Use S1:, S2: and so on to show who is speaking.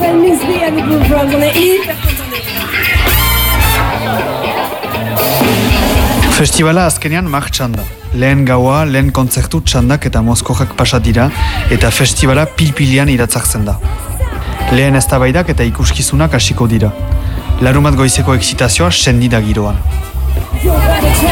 S1: Festivala azkenean martxan da. Lehen gaua, lehen kontzertu txandak eta mozkojak pasa dira eta festivala pilpilian iratzartzen da. Lehen eztabaidak eta ikuskizunak hasiko dira. Larumat goizeko excitazioa sendi da giroan.